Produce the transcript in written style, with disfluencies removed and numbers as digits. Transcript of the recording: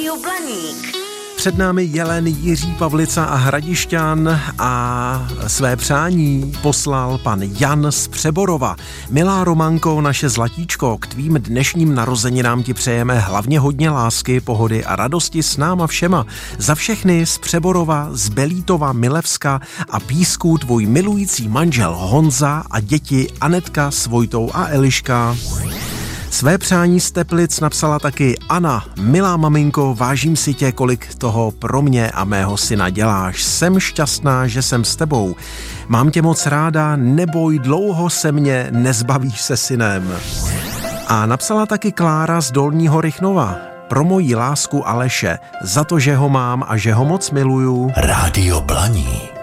Rádio Blaník. Před námi Jelen, Jiří, Pavlica a Hradišťan a své přání poslal pan Jan z Přeborova. Milá Romanko, naše zlatíčko, k tvým dnešním narozeninám ti přejeme hlavně hodně lásky, pohody a radosti s náma všema. Za všechny z Přeborova, z Belítova, Milevska a Písků tvůj milující manžel Honza a děti Anetka s Vojtou a Eliška. Své přání z Teplic napsala taky Anna. Milá maminko, vážím si tě, kolik toho pro mě a mého syna děláš. Jsem šťastná, že jsem s tebou. Mám tě moc ráda, neboj, dlouho se mě nezbavíš se synem. A napsala taky Klára z Dolního Rychnova. Pro moji lásku Aleše, za to, že ho mám a že ho moc miluju. Rádio Blaník.